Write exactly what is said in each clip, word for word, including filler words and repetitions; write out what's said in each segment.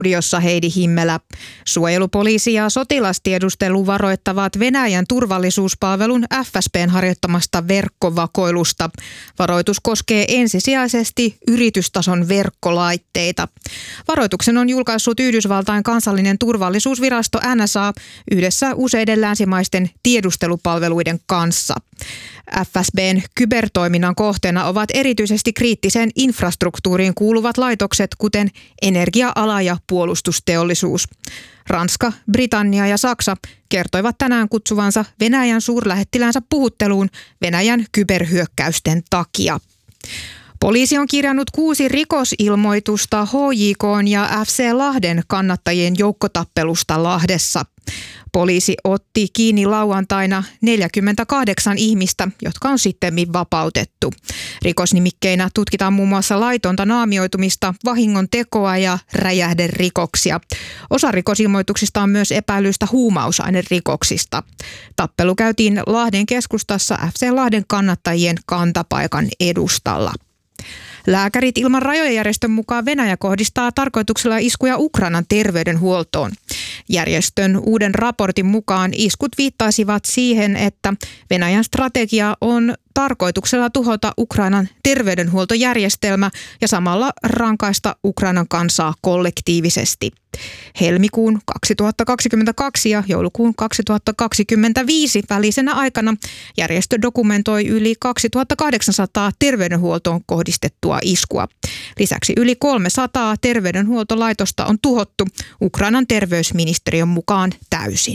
Studiossa Heidi Himmelä. Suojelupoliisi ja sotilastiedustelu varoittavat Venäjän turvallisuuspalvelun F S B:n harjoittamasta verkkovakoilusta. Varoitus koskee ensisijaisesti yritystason verkkolaitteita. Varoituksen on julkaissut Yhdysvaltain kansallinen turvallisuusvirasto N S A yhdessä useiden länsimaisten tiedustelupalveluiden kanssa. F S B:n kybertoiminnan kohteena ovat erityisesti kriittiseen infrastruktuuriin kuuluvat laitokset, kuten energia-ala ja puolustusteollisuus. Ranska, Britannia ja Saksa kertoivat tänään kutsuvansa Venäjän suurlähettiläänsä puhutteluun Venäjän kyberhyökkäysten takia. Poliisi on kirjannut kuusi rikosilmoitusta H J K:n ja F C Lahden kannattajien joukkotappelusta Lahdessa. Poliisi otti kiinni lauantaina neljäkymmentäkahdeksan ihmistä, jotka on sittemmin vapautettu. Rikosnimikkeinä tutkitaan muun muassa laitonta naamioitumista, vahingon tekoa ja räjähderikoksia. Osa rikosilmoituksista on myös epäilystä huumausainerikoksista. Tappelu käytiin Lahden keskustassa F C Lahden kannattajien kantapaikan edustalla. Lääkärit ilman rajoja järjestön mukaan Venäjä kohdistaa tarkoituksella iskuja Ukrainan terveydenhuoltoon. Järjestön uuden raportin mukaan iskut viittaisivat siihen, että Venäjän strategia on tarkoituksella tuhota Ukrainan terveydenhuoltojärjestelmä ja samalla rankaista Ukrainan kansaa kollektiivisesti. Helmikuun kaksituhattakaksikymmentäkaksi ja joulukuun kaksituhattakaksikymmentäviisi välisenä aikana järjestö dokumentoi yli kaksituhattakahdeksansataa terveydenhuoltoon kohdistettua iskua. Lisäksi yli kolmesataa terveydenhuoltolaitosta on tuhottu Ukrainan terveysministeriön mukaan täysin.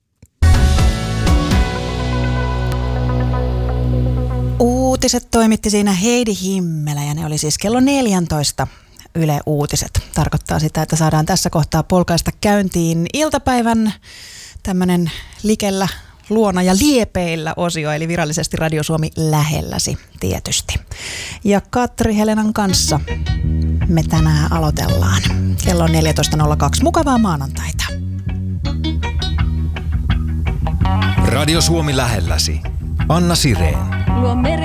Uutiset toimitti siinä Heidi Himmelä ja ne oli siis kello neljätoista Yle Uutiset. Tarkoittaa sitä, että saadaan tässä kohtaa polkaista käyntiin iltapäivän tämmöinen likellä, luona ja liepeillä osio, eli virallisesti Radio Suomi lähelläsi tietysti. Ja Katri Helenan kanssa me tänään aloitellaan. Kello on neljätoista nolla kaksi. Mukavaa maanantaita. Radio Suomi lähelläsi. Anna Sireen.